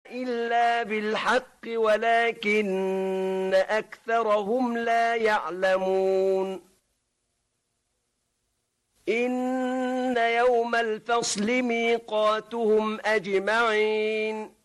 إلا بالحق ولكن أكثرهم لا يعلمون إن يوم الفصل ميقاتهم أجمعين